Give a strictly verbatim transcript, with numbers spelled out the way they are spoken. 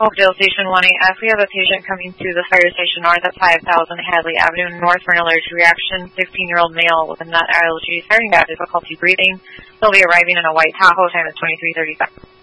Oakdale Station one eight F. We have a patient coming to the fire station north at five thousand Hadley Avenue North for an allergic reaction. fifteen-year-old male with a nut allergy, starting to have difficulty breathing. They'll be arriving in a white Tahoe. Time is twenty-three thirty-seven.